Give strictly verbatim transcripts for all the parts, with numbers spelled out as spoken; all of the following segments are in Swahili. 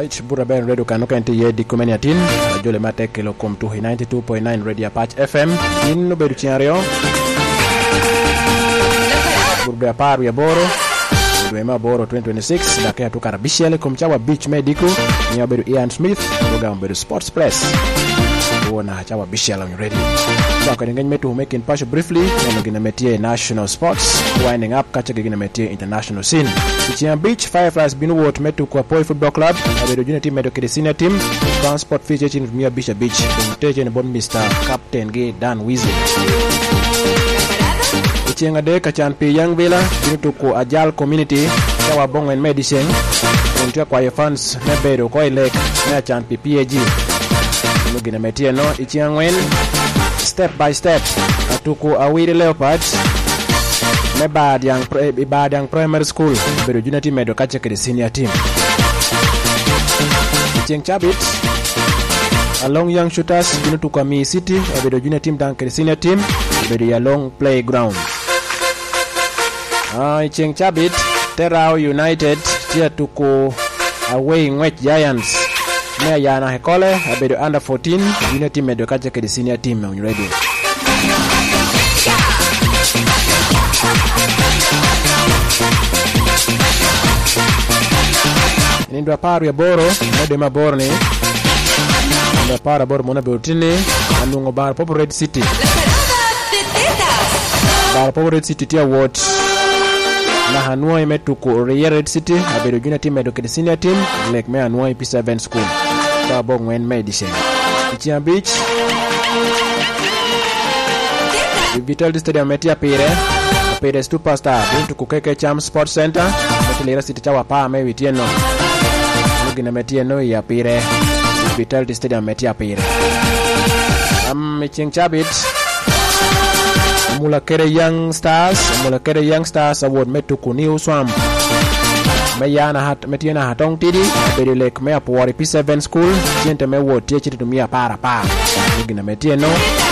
Alright, bura ben radio kanoka enti ye dikumeni atin jole mate kilo kom tu ninety-two point nine Radio Patch F M in no beru chiario bura paru ya boro Dwema boro twenty twenty-six dakika tukarabishele kumchawa Beach Medical ni aberu Ian Smith program beru Sports Press uona chawa bishela on radio so kanengeni metu making pass briefly na ngina metie national sports winding up kacha ngina metie international scene Ichia Beach Fireflies binu wot metu kwa Poi Football Club aberu junior team metu kidi senior team transport feature chin Mia Beach Beach mteje ni bon Mister Captain G Dan Weezy Ichia de kachan pi Young Villa binu tuko Ajal Community chawa bongo en medicine untia kwa fans mebedo kwa lake na chan pi P A G Mugina metie no ichiangwen step by step atuku awiri Leopards me bad yang bad yang primary school bedo junior team medo kache ke senior team Ichiang Chabit along young shooters binu tuku Mi City bedo junior team dan ke senior team bedo ya long playground ah Ichiang Chabit Terrao United tia tuku away Ngwech Giants Mea yana hekole abedo under fourteen junior team medo kache ke senior team on radio Nindwa paru ya boro medo maboro ni Nindwa paru ya boro mona beutini Andungo bar Popo Red City Bar Popo Red City tia what Na hanua imetu ku Red City abedo junior team medo ke senior team Lake mea hanua P seven school Bong when medicine Ichia Beach Vital Stadium metia pire pire superstar bintu kukeke Cham Sports Center metilera city chawa pa me witieno ngina metieno ya pire Vital Stadium metia pire am Ichia Chabit Mulakere Young Stars Mulakere Young Stars award metu ku New Swamp Mayana hat metiana hatong tidi bedo lek me apori P seven school jente me wotie chitu mia para pa ngina metieno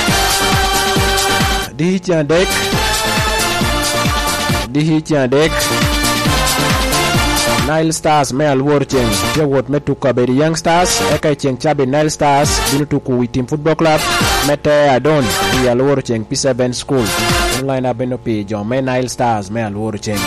di chandek di chandek Nile Stars me alworchen je wot metu ka bedo Young Stars eka Ichiang Chabit Nile Stars binutu ku Witim Football Club mete adon di alworchen P seven school online abeno pi jome Nile Stars me alworchen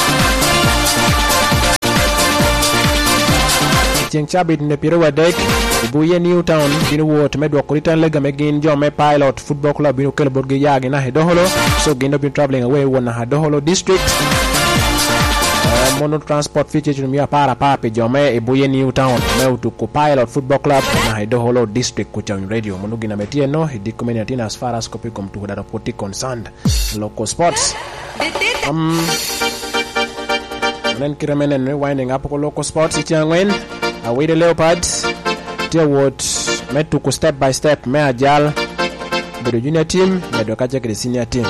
Ichiang Chabit ne piro wadek buye Newtown binu wot medwa kuritan lega megin jome Pilot Football Club binu kelborge yagi na hedoholo so gindo been traveling away wona hedoholo district uh, mono transport feature mia para pape jome buye Newtown meutu ku Pilot Football Club na hedoholo district ku Town Radio mono gina metie no hidiko tina as far as kopikom tu dada poti concerned local sports um Nen kiramenen winding up ko local sports ichiangwen away the Leopards tia what metu ku step by step me Ajal bedo junior team bedo kache ke senior team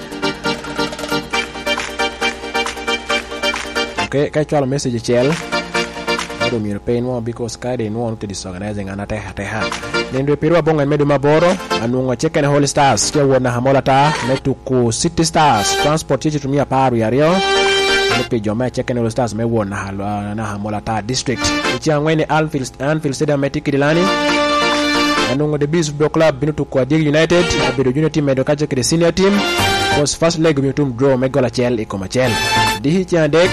okay kai chalo message chel ado mi pain one because kai they want to disorganizing anate hateha nendo pirwa bonga medo maboro anungo Chicken Holy Stars tia wona hamolata metu ku City Stars transport chichi tumia paru ya Rio Lepe joma Chicken Holy Stars me wona na hamolata district Ichia ngwene Anfield Anfield Stadium metikidilani Anungo the Bees Football Club binutu kwa Dig United abedo junior team medo kache ke senior team was first leg binutum draw megola chel ikoma chel Dihi chandek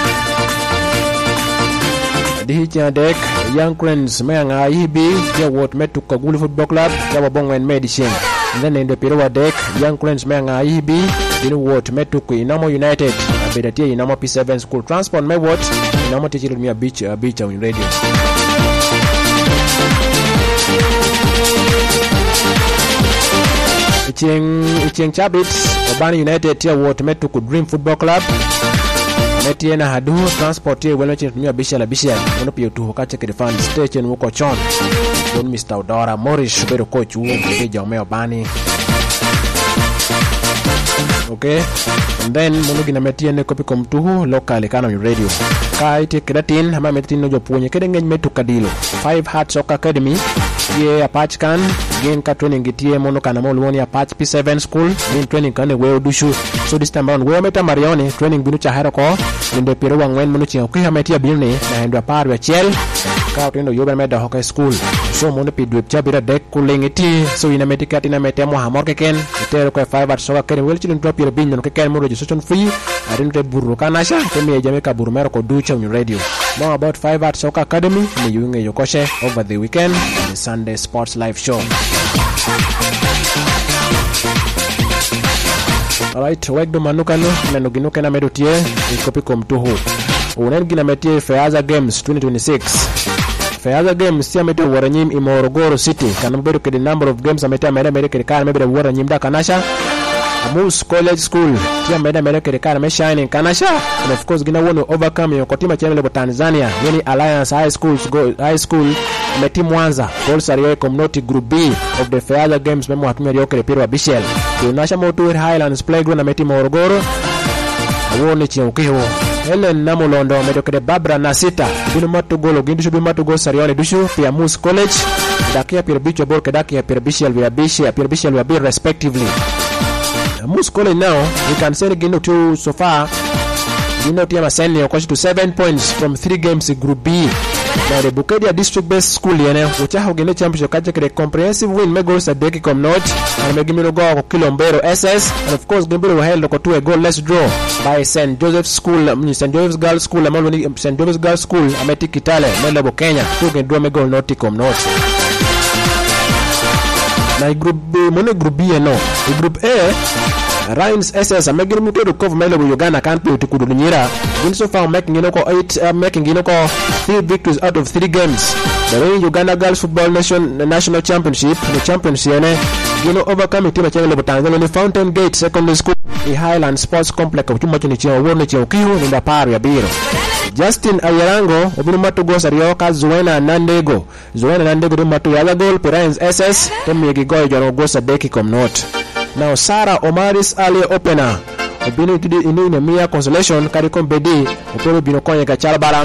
Dihi chandek Young Cranes meanga ibi je wot metu kwa Gulu Football Club jawa bongo en medicine then in the piro deck Young Cranes meanga ibi binu wot metu ku Inamo United abedatia Inamo P seven school transport me wot Inamo tichiru mia beach uh, beach on radio Ichiang Ichiang Chabit Obani United tia wot metu ku Dream Football Club metie na hadu transport ye welo chitumia bishala bishala ono pia tu kache ke fan station wuko chon don Mister Odora Morris bedo coach wo ke jome Obani okay and then monugi na metie ne kopi komtuhu local kana radio kai te kedatin ama metin no jopunye kede ngeny metu kadilo Five Heart Soccer Academy ye Apache kan gen ka training gitie mono kana molwoni Apache P seven school bin training kan we dushu so this time around we meta marione training binu cha hero ko inde piro wangwen mono chi okya metia bilne na ndo paru chel ka tindo yoba meda hockey school so mondo pi dwep chabira dek kulingiti so ina medikat ina metemo hamor keken itero ko five at soka ken welchin drop your bin no keken mo registration free adinte buru kanasha temi jame ka buru mero ko ducha on radio. More about five at Soccer Academy ni yunge yokoshe over the weekend the Sunday Sports Live Show. Alright, wegdo manukano menuginuke na medotie ikopi komtuhu unengina metie Feaza Games twenty twenty-six. Feaza Games siya metie waranyim Morogoro City kana mbedo ke the number of games ametia mele mele ke kana mbedo waranyim da kanasha Amus College School tia mbedo mele ke kana me shining kanasha and of course gina wono overcome yo kotima channel bo Tanzania yani Alliance High Schools go High School meti Mwanza goal sariyo community group B of the Feaza Games memo hatumia yo ke Piro Bishel tunasha moto Highlands Playground meti Morogoro awone chiukiho Helen Namulondo medokede Barbara Nasita binu matu golo gindu bi matu go sarione dushu pia Mus College dakia Piro Bicho bol kedakia Piro Bishel via Bishel Piro Bishel via Bir respectively. Mus College now we can say gindu to so far gindu tia sending okoshi to seven points from three games in group B. Now the Bukedia district based school yene ucha hogene championship kaje kre comprehensive win me goals adeki com not and me gimino go ko Kilombero S S and of course Gimbiro held ko to a goal let's draw by Saint Joseph School Saint Joseph's Girls School amalo Saint Joseph's Girls School ameti Kitale Melabo Kenya to get draw me goal not com not. Na group B mono group B no group A Rhines S S amegiri muto do cover Melabo Uganda can't play to Kudunyira win so far making you know eight uh, making you know three victories out of three games. The Rain Uganda Girls Football Nation National Championship the championship ene you know overcome team channel bo Tanzania ni Fountain Gate Secondary School the Highland Sports Complex chuma chini chio wone chio kiho ni ndaparo ya biro. Justin Ayarango obinu matu go sarioka Zuena Nandego Zuena Nandego do matu ya goal Rhines S S temi gigoy joro go sadeki com not. Now Sarah Omaris Ali opener obinu tudi inu ina mia consolation karikom bedi opero bino konye ka Chalabala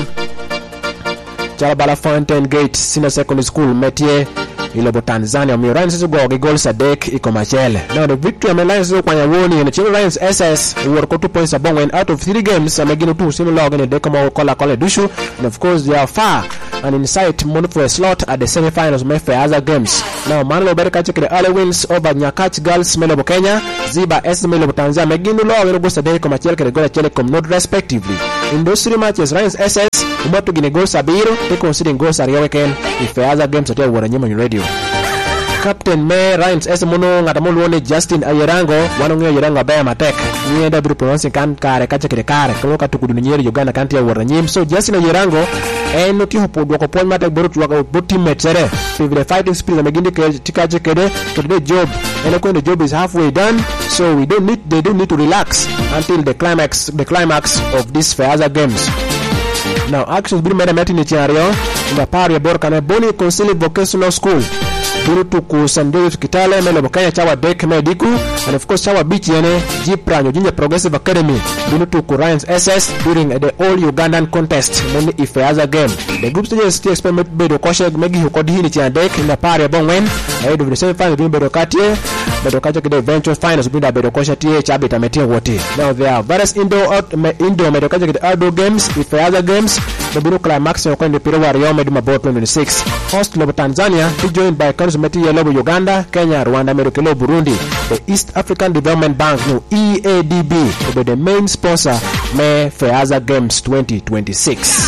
Chalabala Fountain Gate Senior Secondary School metie Ilobo Tanzania mi Rhines go gol sadek iko machele. Now the victory am Rhines go kwanya woni in Chile Rhines S S were ko two points abong when out of three games amegino two similar log in the Dekamo kola kola dushu and of course they are far and in sight money for a slot at the semi-finals of Feaza Games. Now Manlo Berka check the early wins over Nyakach Girls Melabo Kenya Ziba S Melabo Tanzania megino log go sadek iko machele ke gola Telecom not respectively. In those three matches Rhines S S umatu gine goal sabiro they considering goals are weekend if Feaza Games at Waranyima on radio. Captain May Rhines S Mono ngatamulone Justin Ayarango wanonyo Ayarango baya matek nienda biru pronounce kan kare kache kire kare koloka tukudunyeri Uganda kanti ya Waranyim so Justin Ayarango eno ti hopo dwoko point matek boru tuwaka both teammates sere so the fighting spirit amegindi tikache kede today job eno when the job is halfway done so we don't need they don't need to relax until the climax the climax of this Feaza Games. Now actions biru meda meti ni chiario ina pari ya boru kana Boni Consili Vocational School Burutu ku Saint Joseph Kitale Melabo Kenya chawa Dek Mediku and of course chawa beach yene Jipranyo Jinja Progressive Academy Burutu ku Rhines S S during the All Ugandan contest meni Feaza game. The group stages still experiment bedo koshe megi hukodi hini chia Dek in the pari ya bongwen ahead of the semi-final between bedo katie bedo katie kide eventual finals between bedo koshe tie chabi tametie wote. Now there are various indoor out, indoor bedo katie kide outdoor games Feaza Games the Buru Climax yoko ndi piro wari yome duma board twenty twenty-six host Lobo Tanzania be joined by Council Meti Lobo Uganda Kenya Rwanda Merokelo Burundi the East African Development Bank no E A D B will be the main sponsor me Feaza Games twenty twenty-six.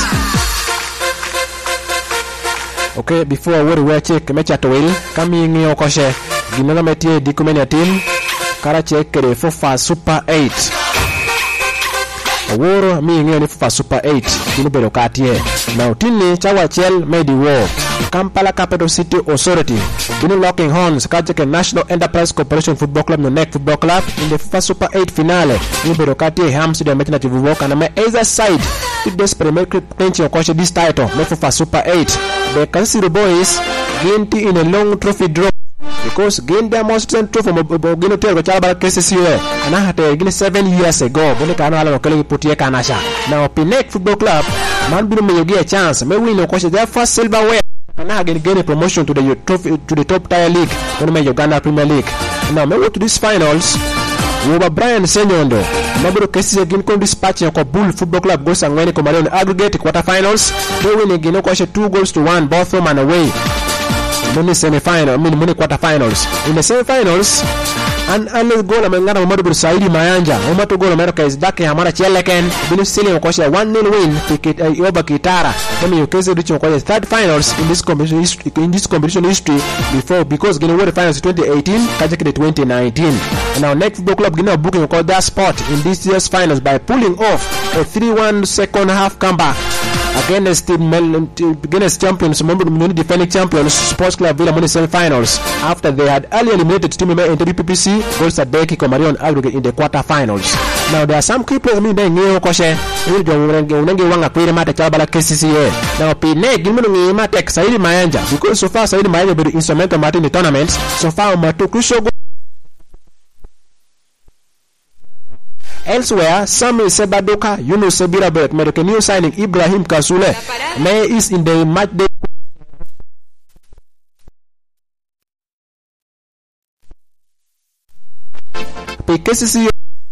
Okay before we we check mecha to will coming okoshe ginona meti dikumenya team kara check the FIFA Super eight Aworo mi ngiyo ni FIFA Super eight kini bedo katie na utini chawa chel made war Kampala Capital City Authority kini locking horns kajeke National Enterprise Corporation Football Club no N E C Football Club in the FIFA Super eight finale kini bedo katie Hams de metina tivuvoka na me either side if desperate make clinch okoshe this title me FIFA Super eight the Kansas City Boys ginti in a long trophy draw because gain their most trophy from Ogino Tel Chalabala K C C U ana hata gine seven years ago bone kana ala nokele putie kanasha now P N E C Football Club man binu me yogi a chance me win okoshe their first silverware ana again gain a promotion to the trophy to the top tier league when me Uganda Premier League now me go to these finals Woba Brian Senyondo mabiro kesi gin kon dispatch ko Bull Football Club goes angwene ko Marion aggregate quarterfinals. They win gin ko two goals to one both home and away. Muni semi-final, I mean muni quarterfinals. In the semi-finals, an early goal amengana Muhammad Saidi Mayanja. Muhammad goal America is Dake Hamara Cheleken. Binu Sili ko one nil win ticket over Kitara. Then you can reach the third finals in this competition history, in this competition history before because gonna win the finals twenty eighteen, Kajaki twenty nineteen. And now next football club gonna booking called their spot in this year's finals by pulling off a three one second half comeback against the against champions, remember the defending champions Sports Club Villa Money semi-finals after they had early eliminated team member into the P P C goals at Deki Comarion aggregate in the quarter-finals. Now there are some key players I mean they new koshe unenge wanga kwire mata chabala K C C A. Now pine gimunu ngi mata Saidi Mayanja because so far Saidi Mayanja be instrumental in the tournament so far matu crucial. Elsewhere, Sami Sebadoka, Yunus Sebira Bert, American new signing Ibrahim Kasule, May is in the match day. K C C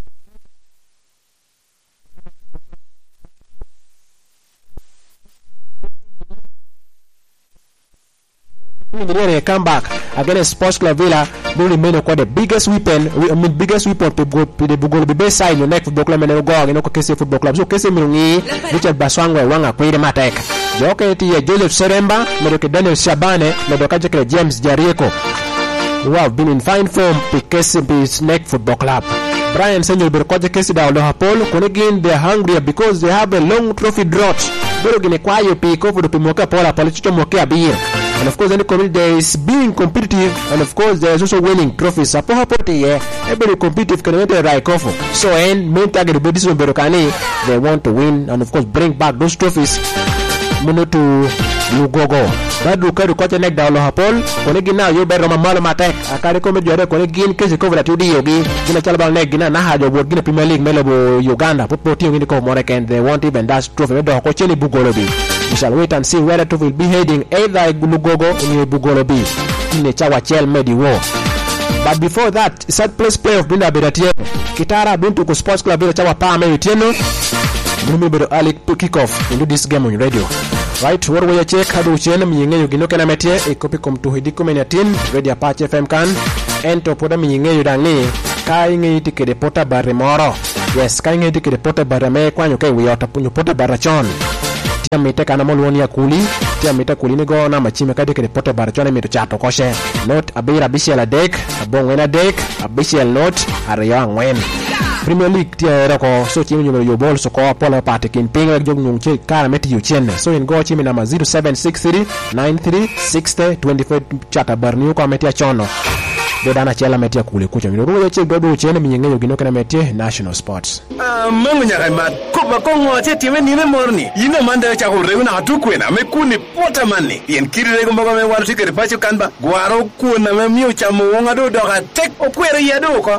a comeback against Sports Club Villa will remain quite the biggest weapon. I mean biggest weapon to go to the go be best side in the next football club and go in K C Football Club. So K C Mirungi, Richard Baswangwa wanga kwire matek. Joke ti Joseph Seremba, Medoke Daniel Shabane, Medoka Jake James Jarieko, who have been in fine form to K C B's next football club. Brian Senyo Berkoje K C da Lohapol, Konegin they are hungry because they have a long trophy drought. Berogine kwayo piko for the Pimoka Pola Polichito Mokea beer. And of course, any community there is being competitive, and of course, there is also winning trophies. Sapoha Poti, yeah, every competitive can enter right coffee. So, and main target of this Berokani, they want to win and of course bring back those trophies. Muno to Lugogo. That look at the quarter neck down Lohapol. Konegina, you better Mamma Matek. I can't recommend you to Konegin, Kesi cover at Udi Yogi, Gina Chalabal Neck, Gina Nahajo, work in the Premier League, Melabo, Uganda, put Poti in the Comorek, and they want even that trophy. Kocheni Bugolobi. We shall wait and see whether it will be heading either Lugogo or Bugolobi in the Chawachel Medi War. But before that, third place player of Binda Bedatieno, Kitara Buntuku Sports Club Villa Chawa Pame Utieno, Lumibero Ali to kick off into this game on radio. Right, what we check how do channel Minge Yuginoka Metia, a copy come to Hidikuminatin, Radio Apache F M can, and to put a Minge Yudani, Kaingi Tiki de Pota Barrimoro. Yes, Kaingi Tiki de Pota Barame, Quanuke, we are to Pota Barachon. Tia mita kana moloni ya kuli tia mita kuli ni go na machime kadi ke reporter barachone mito chato koshe not abira bishela dek abongwena dek abishel not ariya ngwen Premier League tia rako so chimi nyumo yo ball so ko polo pate kin pinga jog nyung che kara meti yu chen so in go chimi na zero seven six three nine three six zero two four chata barniu ko meti chono Dodana chela metia kule kucha minuru ya che godo chene minyengeyo gino kana metie National Sports. Ah mangu nyaka mat ko ba ko ngote time ni me morni ina manda cha ko reuna atukwena me kuni pota manni yen kirire ko mbaga me waru tikere pacho kanba gwaro kuna me miyo cha muonga do do ka tek okwere ya do ko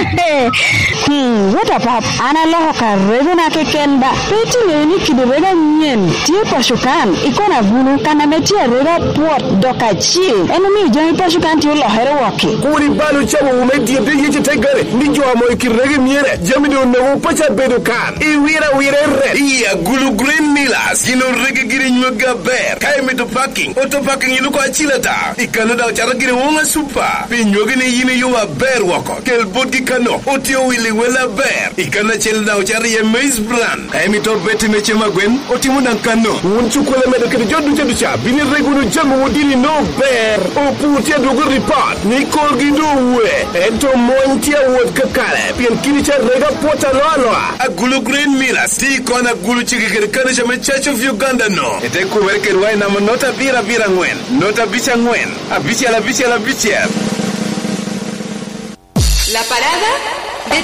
hmm wata pap ana loho ka reuna ke kenba peti ne ni kidere nyen tie pashukan ikona gunu kana metie rega pot doka chi enumi jo pashukan ti lo here woki kuri balu chabo umedi de yeje tegare nijo amo ikirege miere jamini no pacha bedo kan i wira wira re iya gulu green milas kino rege giri nyuga ber kai meto parking auto parking ilu ko achilata ikano da chara giri wonga super pi nyoge ne yini yuwa ber wako kel bodi kano otio wili wela ber ikana chel da chara ye maize brand kai meto beti me chema gwen otimu dan kano unchu kole medo ke jodu jodu cha bini regulu jamu wodini no ber o putia dogo report ni kolgido we ento montia wod kakale pien kinicha rega pota loa a gulu green milas ti kona gulu chikikere kana chama Church of Uganda no ete ko werke ruai na nota bira bira ngwen nota bicha ngwen a bicha la bicha la bicha la parada de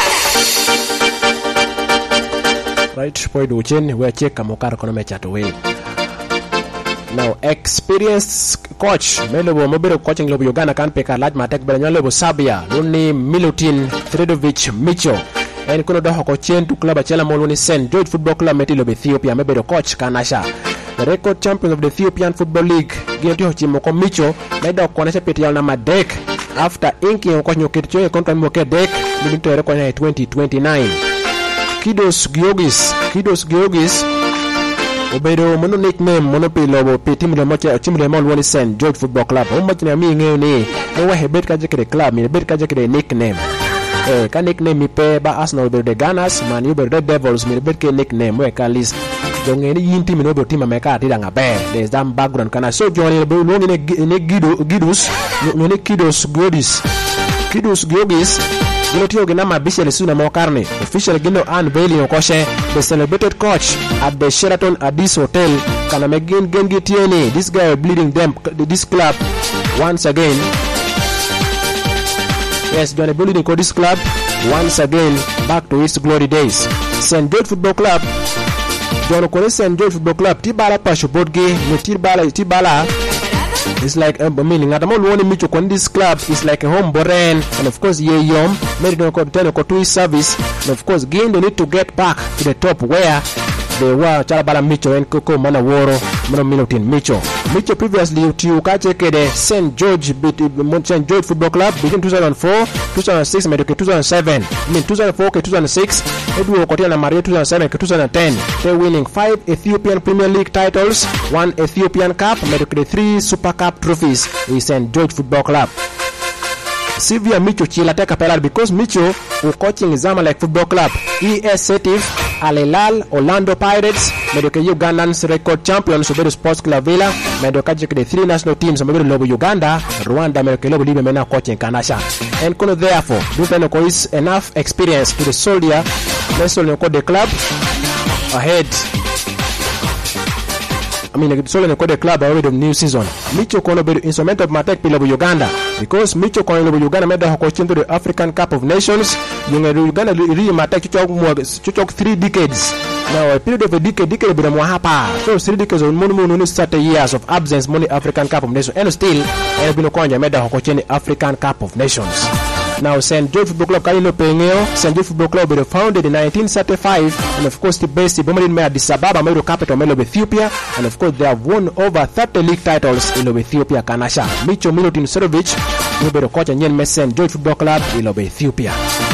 tetas. Right, point ucheni we check kamokara kono mecha to we. Now, experienced coach, Melobo Mobile coaching Lobo Uganda can pick a large matek Belanyobo Sabia, Luni Milutin, Thredovic Micho, and Kono Hoko Chen to Club Achela Moloni Saint George Football Club Metilo Ethiopia, maybe the coach Kanasha. The record champion of the Ethiopian Football League, Gentio Chimoko Micho, led up Konasha Petial Namadek, after inking ko nyoket choy contract mo ke dek mi to ko na twenty twenty-nine. Kidos Giogis Kidos Giogis obedo mono nickname mono pilo pe team le mocha team le mol woni Saint George Football Club o mocha na mi ngeo ni no wa hebet ka jekre club mi hebet ka jekre nickname eh ka nickname mi pe ba Arsenal be de Gunners Man U be Red Devils mi hebet ke nickname we ka list jonge ni yinti mi no be team me ka ti danga be there's that background kana so joni be lo ni ne Gido Gidus no ne Kidos Giogis Kidos Giogis Gilotio Ginama Bishel Suna Mokarne, official Gino Ann Bailey Okoshe, the celebrated coach at the Sheraton Addis Hotel. Kanamegin Gengi Tiene, this guy bleeding them, this club once again. Yes, Johnny Bulletin called this club once again back to its glory days. Saint George Football Club, John Okole Saint George Football Club, Tibala Pashubodge, Tibala Tibala. It's like a uh, meaning at the moment one Micho on this club is like a home boren, and of course ye yom made no ten or two service, and of course again they need to get back to the top where they were Chalabala Micho and Coco Manaworo Mono Milutin Micho. Micho previously to Kacheke the Saint George Saint George Football Club between two thousand four, two thousand six, and two thousand seven. I mean two thousand four to two thousand six, Edward Kotiana Maria two thousand seven to two thousand ten. They're winning five Ethiopian Premier League titles, one Ethiopian Cup, and three Super Cup trophies with Saint George Football Club. Sylvia Micho Chilate Capella because Micho who coaching Zamalek Football Club, E S Setif, Al Hilal, Orlando Pirates, Medoka Ugandans record champions Sobedo Sports Club Villa, Medoka the three national teams Sobedo Lobo Uganda, Rwanda, Medoka Lobo Libe Mena coaching Kanasha. And Kono therefore, Dufenoko is enough experience to the soldier, let's only call the club ahead. I mean, it's only the club already of new season. Micho Kono be instrument of Matek Pilobo Uganda because Micho Kono Uganda made the coaching to the African Cup of Nations. Uganda really Matek Chuchok three decades. Now, a period of a decade, decade, but I'm so three decades of money, thirty years of absence, money African Cup of Nations, and still, El Binokonya made the coaching the African Cup of Nations. Now, Saint George Football Club, Kalino Pengeo, Saint George Football Club was founded in nineteen thirty-five, and of course, the base, the Bomarin Mayor, Addis Ababa, Mero capital, Melo, Ethiopia, and of course, they have won over thirty league titles in Ethiopia, Kanasha. Micho Milutin Serovic, will be the coach and Yen Saint George Football Club in Ethiopia.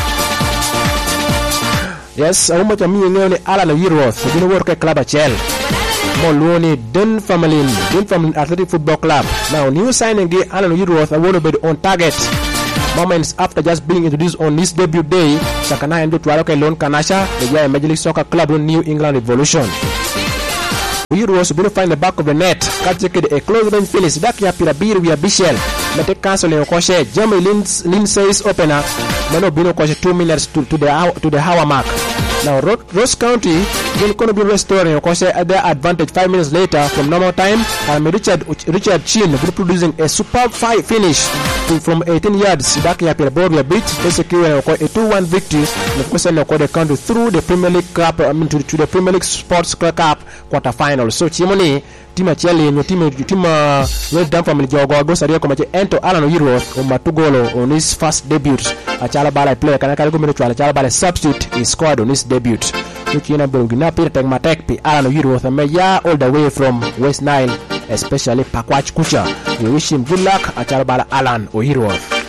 Yes, I want to meet Alan Yearworth, the work club at Chel. Moloni Den Family, Den Family Athletic Football Club. Now, new signing the Alan Yearworth, I want to be on target. Moments after just being introduced on this debut day, Sakana and Tuaroke Lone Kanasha, the Yaya Major League Soccer Club on New England Revolution. We was going to find the back of the net, catching a close range finish. Dakia Pirabir via Bishel, Mete Cancel and Koshe, Jeremy Lindsay's opener, Mano Bino Koshe two minutes to, to the to the hour mark. Now, Ross County is going to be restoring at their advantage five minutes later from normal time. And Richard Richard Chin producing a superb fight finish to, from eighteen yards. Dakia Pirabir beat, basically a two one victory. And of course, the country through the Premier League Cup, I mean, to, to the Premier League Sports Cup quarterfinal. So, Chimoni. Tima Cheli and your team, team, uh, Red Dam family Jogo, goes Aria Comache, enter Alan Yearworth on Matugolo on his first debut. A Chalabala player, can I go to a Chalabala substitute is scored on his debut. Lukina Burgina, Peter Matek, Alan Yearworth, and Maya all the way from West Nile, especially Pakwach Kucha. We wish him good luck at Chalabala Alan or Yearworth.